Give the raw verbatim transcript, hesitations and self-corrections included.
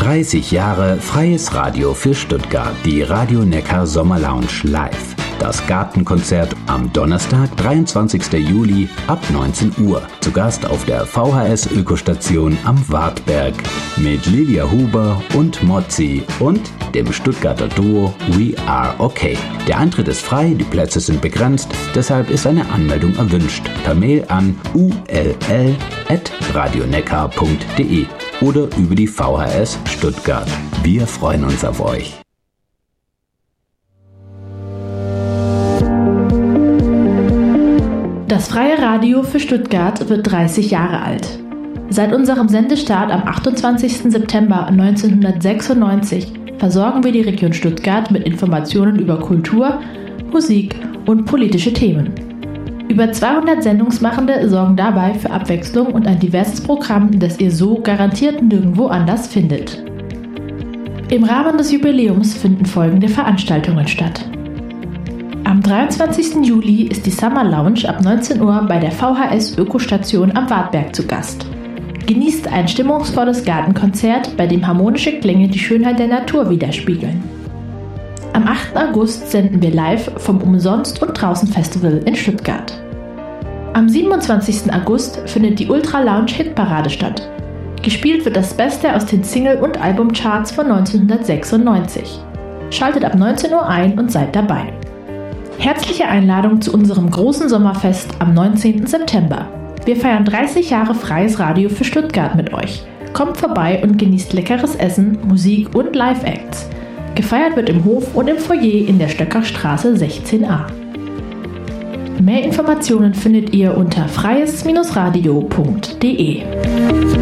dreißig Jahre freies Radio für Stuttgart, die Radio Neckar Sommerlounge live. Das Gartenkonzert am Donnerstag, dreiundzwanzigsten Juli ab neunzehn Uhr. Zu Gast auf der V H S Ökostation am Wartberg mit Lilia Huber und Mozzi und dem Stuttgarter Duo We Are Okay. Der Eintritt ist frei, die Plätze sind begrenzt, deshalb ist eine Anmeldung erwünscht. Per Mail an u l l at radioneckar punkt d e oder über die V H S Stuttgart. Wir freuen uns auf euch. Das Freie Radio für Stuttgart wird dreißig Jahre alt. Seit unserem Sendestart am achtundzwanzigsten September neunzehnhundertsechsundneunzig versorgen wir die Region Stuttgart mit Informationen über Kultur, Musik und politische Themen. Über zweihundert Sendungsmachende sorgen dabei für Abwechslung und ein diverses Programm, das ihr so garantiert nirgendwo anders findet. Im Rahmen des Jubiläums finden folgende Veranstaltungen statt. Am dreiundzwanzigsten Juli ist die Summer Lounge ab neunzehn Uhr bei der V H S Ökostation am Wartberg zu Gast. Genießt ein stimmungsvolles Gartenkonzert, bei dem harmonische Klänge die Schönheit der Natur widerspiegeln. Am achten August senden wir live vom Umsonst- und Draußen-Festival in Stuttgart. Am siebenundzwanzigsten August findet die Ultra Lounge Hitparade statt. Gespielt wird das Beste aus den Single- und Albumcharts von neunzehnhundertsechsundneunzig. Schaltet ab neunzehn Uhr ein und seid dabei. Herzliche Einladung zu unserem großen Sommerfest am neunzehnten September. Wir feiern dreißig Jahre freies Radio für Stuttgart mit euch. Kommt vorbei und genießt leckeres Essen, Musik und Live-Acts. Gefeiert wird im Hof und im Foyer in der Stöckerstraße sechzehn a. Mehr Informationen findet ihr unter freies radio punkt d e.